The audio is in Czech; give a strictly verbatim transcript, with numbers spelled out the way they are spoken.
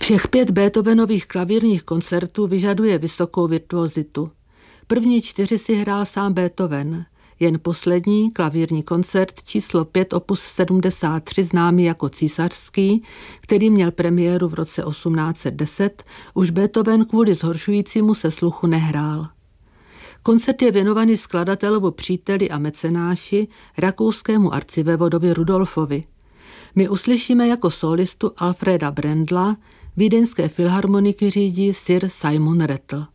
Všech pět Beethovenových klavírních koncertů vyžaduje vysokou virtuozitu. První čtyři si hrál sám Beethoven. Jen poslední, klavírní koncert číslo pět opus sedmdesát tři, známý jako císařský, který měl premiéru v roce osmnáct set deset, už Beethoven kvůli zhoršujícímu se sluchu nehrál. Koncert je věnovaný skladatelovu příteli a mecenáši, rakouskému arcivévodovi Rudolfovi. My uslyšíme jako solistu Alfreda Brendla, vídeňské filharmoniky řídí sir Simon Rattle.